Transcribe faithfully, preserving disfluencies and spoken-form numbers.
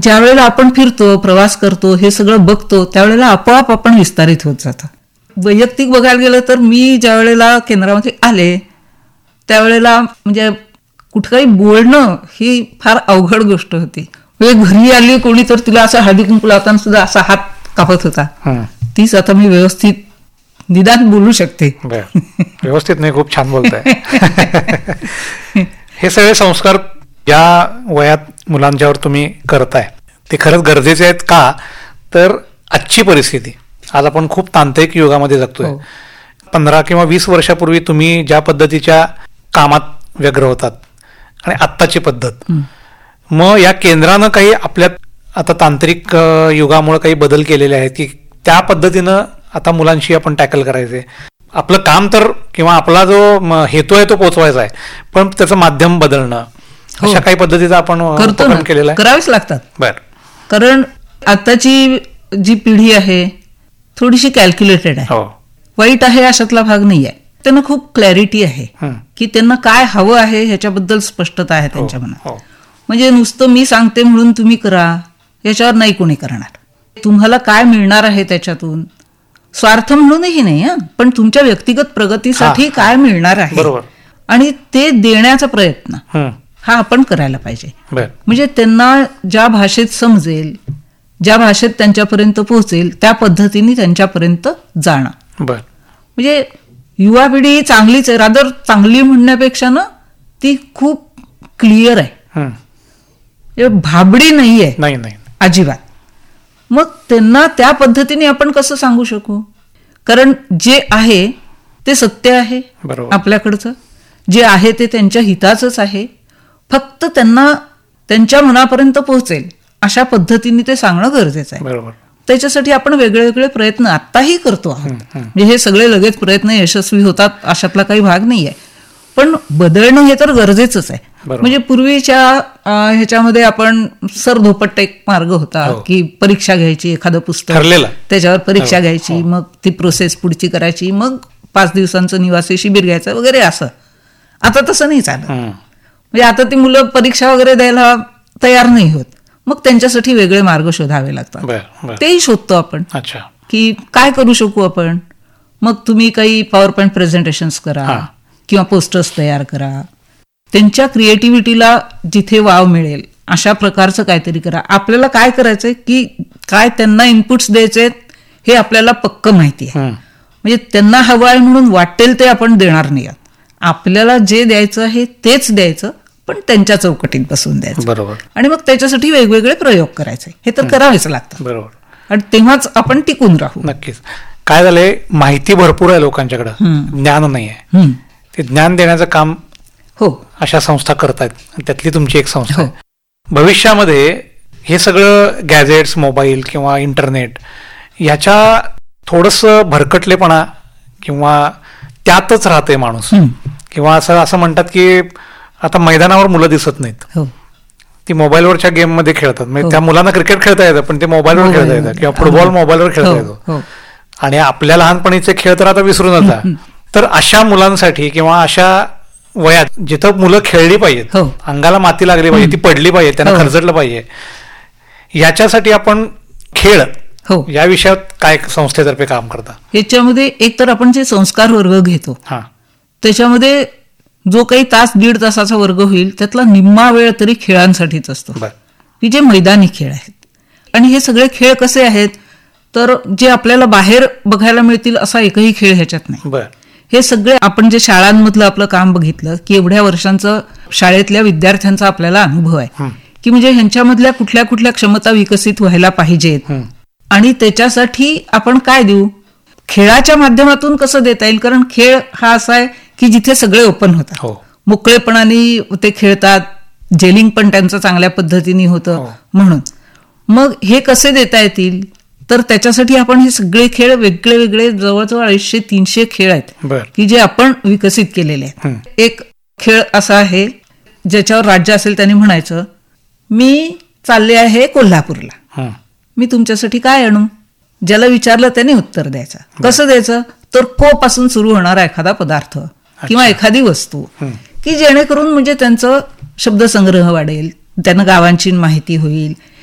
ज्या वेळेला आपण फिरतो, प्रवास करतो, हे सगळं बघतो, त्यावेळेला आपोआप आपण विस्तारित होत जातो. वैयक्तिक बघायला गेलं तर मी ज्या वेळेला केंद्रामध्ये आले त्यावेळेला म्हणजे कुठं काही बोलणं ही फार अवघड गोष्ट होती. म्हणजे घरी आली कोणी तर तिला असं हळदी कुंकू लावताना सुद्धा असा हात कापत होता. तीच आता मी व्यवस्थित निदान बोलू शकते. व्यवस्थित नाही, खूप छान बोलताय. हे सगळे संस्कार या वयात मुलांच्यावर तुम्ही करताय ते खरंच गरजेचे आहेत का? तर आजची परिस्थिती, आज आपण खूप तांत्रिक युगामध्ये जगतोय. पंधरा किंवा वीस वर्षापूर्वी तुम्ही ज्या पद्धतीच्या कामात व्यग्र होतात आणि आत्ताची पद्धत, मग या केंद्रानं काही आपल्या आता तांत्रिक युगामुळे काही बदल केलेले आहेत की त्या पद्धतीनं आता मुलांशी आपण टॅकल करायचे? आपलं काम तर किंवा आपला जो हेतू आहे तो पोचवायचा आहे, पण त्याचं माध्यम बदलणं, अशा काही पद्धतीचा आपण करतो केलेला आहे, करावेच लागतात. बर, कारण आताची जी पिढी आहे थोडीशी कॅल्क्युलेटेड आहे. वाईट आहे अशातला भाग नाही आहे. त्यांना खूप क्लॅरिटी आहे की त्यांना काय हवं आहे ह्याच्याबद्दल स्पष्टता आहे त्यांच्या मनात. म्हणजे नुसतं मी सांगते म्हणून तुम्ही करा याच्यावर नाही कोणी करणार. तुम्हाला काय मिळणार आहे त्याच्यातून, स्वार्थ म्हणूनही नाही हा, पण तुमच्या व्यक्तिगत प्रगतीसाठी काय मिळणार आहे आणि ते देण्याचा प्रयत्न हा आपण करायला पाहिजे. म्हणजे त्यांना ज्या भाषेत समजेल, ज्या भाषेत त्यांच्यापर्यंत पोहोचेल त्या पद्धतीने त्यांच्यापर्यंत जाणं. म्हणजे युवा पिढी चांगलीच आहे, रादर चांगली म्हणण्यापेक्षा ना ती खूप क्लिअर आहे, भाबडी नाहीये अजिबात. मग त्यांना त्या पद्धतीने आपण कसं सांगू शकू? कारण जे आहे ते सत्य आहे आपल्याकडचं, जे आहे ते त्यांच्या हिताचंच आहे. फक्त त्यांना त्यांच्या मनापर्यंत पोहोचेल अशा पद्धतीने ते सांगणं गरजेचं आहे. त्याच्यासाठी आपण वेगळे वेगळे प्रयत्न आत्ताही करतो आहोत. म्हणजे हे सगळे लगेच प्रयत्न यशस्वी होतात अशातला काही भाग नाही आहे, पण बदलणं हे तर गरजेचंच आहे. म्हणजे पूर्वीच्या ह्याच्यामध्ये आपण सरधोपट एक मार्ग होता की परीक्षा घ्यायची, एखादं पुस्तक त्याच्यावर परीक्षा घ्यायची, मग ती प्रोसेस पुढची करायची, मग पाच दिवसांचं निवासी शिबिर घ्यायचं वगैरे असं. आता तसं नाही चालत. म्हणजे आता ती मुलं परीक्षा वगैरे द्यायला तयार नाही होत, मग त्यांच्यासाठी वेगळे मार्ग शोधावे लागतात. तेही शोधतो आपण की काय करू शकू आपण. मग तुम्ही काही पॉवर पॉईंट प्रेझेंटेशन्स करा किंवा पोस्टर्स तयार करा, त्यांच्या क्रिएटिव्हिटीला जिथे वाव मिळेल अशा प्रकारचं काहीतरी करा. आपल्याला काय करायचंय की काय त्यांना इनपुट्स द्यायचे हे आपल्याला पक्क माहिती आहे. म्हणजे त्यांना हवं आहे म्हणून वाटेल ते आपण देणार नाही. आपल्याला जे द्यायचं आहे तेच द्यायचं, पण त्यांच्या चौकटीत बसवून द्यायचं. बरोबर. आणि मग त्याच्यासाठी वेगवेगळे प्रयोग करायचे, हे तर करावेच लागतात. बरोबर. आणि तेव्हाच आपण टिकून राहू. नक्कीच. काय झालंय, माहिती भरपूर आहे लोकांच्याकडे, ज्ञान नाही आहे. ते ज्ञान देण्याचं काम हो अशा संस्था करतायत, त्यातली तुमची एक संस्था आहे. भविष्यामध्ये हे सगळं गॅजेट्स, मोबाईल किंवा इंटरनेट याच्या थोडंसं भरकटलेपणा किंवा त्यातच राहते माणूस, किंवा असं असं म्हणतात की आता मैदानावर मुलं दिसत नाहीत, ती मोबाईलवरच्या गेम मध्ये खेळतात. म्हणजे त्या मुलांना क्रिकेट खेळता येतं पण ते मोबाईलवर खेळता येतं, किंवा फुटबॉल मोबाईलवर खेळता येतो. आणि आपल्या लहानपणीचे खेळ तर आता विसरून जाता. तर अशा मुलांसाठी किंवा अशा वयात जिथं मुलं खेळली पाहिजेत, अंगाला माती लागली पाहिजे, ती पडली पाहिजे, त्यांना खरचटलं पाहिजे, याच्यासाठी आपण खेळ या विषयात काय संस्थेतर्फे काम करता? याच्यामध्ये एक तर आपण जे संस्कार वर्ग घेतो त्याच्यामध्ये जो काही तास दीड तासाचा वर्ग होईल त्यातला निम्मा वेळ तरी खेळांसाठीच असतो, की जे मैदानी खेळ आहेत. आणि हे सगळे खेळ कसे आहेत तर जे आपल्याला बाहेर बघायला मिळतील असा एकही खेळ ह्याच्यात नाही. हे सगळे आपण जे शाळांमधलं आपलं काम बघितलं की एवढ्या वर्षांचं शाळेतल्या विद्यार्थ्यांचा आपल्याला अनुभव आहे की म्हणजे ह्यांच्यामधल्या कुठल्या कुठल्या क्षमता विकसित व्हायला पाहिजेत आणि त्याच्यासाठी आपण काय देऊ, खेळाच्या माध्यमातून कसं देता येईल. कारण खेळ हा असा आहे की जिथे सगळे ओपन होतात, मोकळेपणाने ते खेळतात, जेलिंग पण त्यांचं चांगल्या पद्धतीने होतं. म्हणून मग हे कसे देता येतील तर त्याच्यासाठी आपण हे सगळे खेळ वेगळे वेगळे जवळजवळ अडीचशे तीनशे खेळ आहेत की जे आपण विकसित केलेले आहेत. एक खेळ असा आहे ज्याच्यावर राज्य असेल त्यांनी म्हणायचं मी चालले आहे कोल्हापूरला, मी तुमच्यासाठी काय आणू. ज्याला विचारलं त्याने उत्तर द्यायचं. कसं द्यायचं तर को पासून सुरू होणारा एखादा पदार्थ किंवा एखादी वस्तू, की जेणेकरून म्हणजे त्यांचं शब्दसंग्रह वाढेल, त्यांना गावांची माहिती होईल,